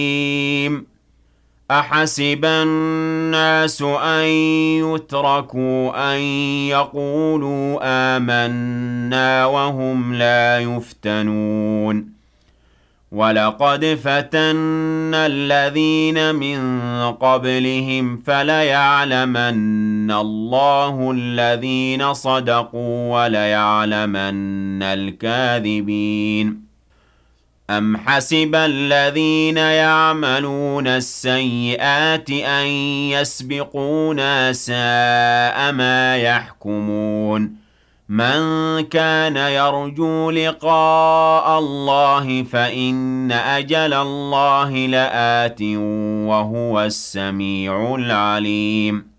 أحسب الناس أن يتركوا أن يقولوا آمنا وهم لا يفتنون ولقد فتنا الذين من قبلهم فليعلمن الله الذين صدقوا وليعلمن الكاذبين أم حسب الذين يعملون السيئات أن يسبقونا ساء ما يحكمون من كان يرجو لقاء الله فإن أجل الله لآت وهو السميع العليم